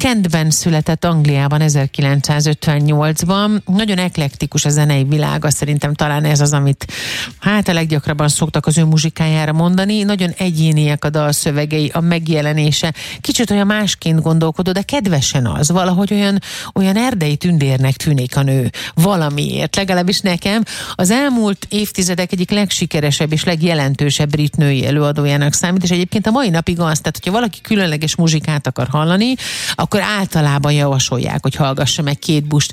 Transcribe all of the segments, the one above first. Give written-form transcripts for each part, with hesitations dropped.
Kentben született Angliában 1958-ban. Nagyon eklektikus a zenei világa, szerintem talán ez az, amit a leggyakrabban szoktak az ő muzsikájára mondani. Nagyon egyéniek a dalszövegei, a megjelenése. Kicsit olyan másként gondolkodó, de kedvesen az. Valahogy olyan erdei tündérnek tűnik a nő. Valamiért, legalábbis nekem. Az elmúlt évtizedek egyik legsikeresebb és legjelentősebb brit női előadójának számít, és egyébként a mai napig az, tehát hogyha valaki különleges muzsikát akar hallani, akkor általában javasolják, hogy hallgassa meg Kate Bush-t.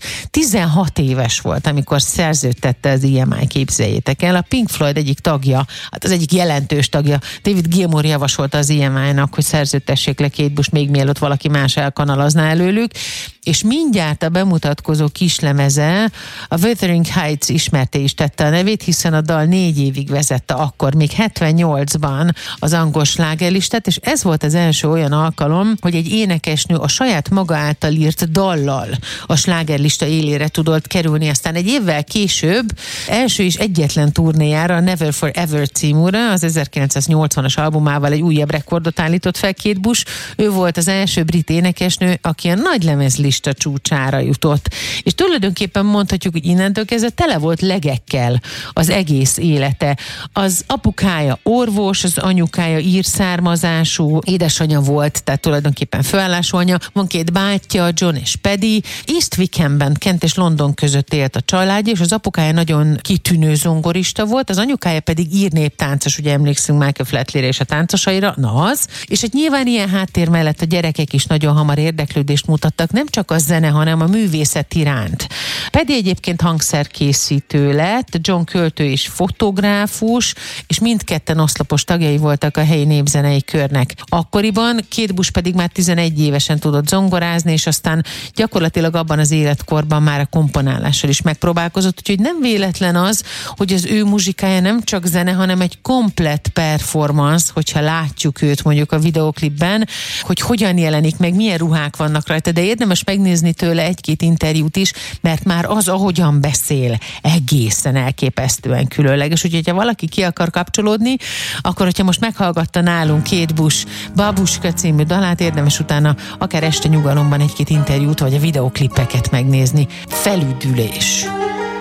16 éves volt, amikor szerződtette az EMI, képzeljétek el. A Pink Floyd egyik tagja, hát az egyik jelentős tagja, David Gilmour javasolta az EMI-nak, hogy szerződtessék le Kate Bush még mielőtt valaki más elkanalazná előlük, és mindjárt a bemutatkozó kislemeze, a Wuthering Heights ismerté is tette a nevét, hiszen a dal 4 évig vezette akkor, még 78-ban az angol slágerlistát, és ez volt az első olyan alkalom, hogy egy énekesnő a saját maga által írt dallal a slágerlista élére tudott kerülni. Aztán egy évvel később első és egyetlen turnéjára, a Never Forever címúra, az 1980-as albumával egy újabb rekordot állított fel Kate Bush. Ő volt az első brit énekesnő, aki a nagylemezlista csúcsára jutott. És tulajdonképpen mondhatjuk, hogy innentől kezdve tele volt legekkel az egész élete. Az apukája orvos, az anyukája ír származású, édesanyja volt, tehát tulajdonképpen főállású anya, van 2 bátyja, John és Paddy. East Wickhamben, Kent és London között élt a családja, és az apukája nagyon kitűnő zongorista volt, az anyukája pedig ír néptáncos, ugye emlékszünk Michael Flatleyre és a táncosaira, na az. És hát nyilván ilyen háttér mellett a gyerekek is nagyon hamar érdeklődést mutattak, nem csak a zene, hanem a művészet iránt. Paddy egyébként hangszerkészítő lett, John költő és fotográfus, és mindketten oszlopos tagjai voltak a helyi népzenei körnek. Akkoriban Kate Bush pedig már 11 évesen tudott zongorázni, és aztán gyakorlatilag abban az életkorban már a komponálással is megpróbálkozott, úgyhogy nem véletlen az, hogy az ő muzsikája nem csak zene, hanem egy komplett performance, hogyha látjuk őt mondjuk a videóklipben, hogy hogyan jelenik meg, milyen ruhák vannak rajta, de érdemes megnézni tőle 1-2 interjút is, mert már az, ahogyan beszél, egészen elképesztően különleges, úgyhogy ha valaki ki akar kapcsolódni, akkor hogyha most meghallgatta nálunk Kate Bush Babushka című dalát, érdemes utána akár este nyugalomban 1-2 interjút, vagy a videóklipeket megnézni. Felüdülés.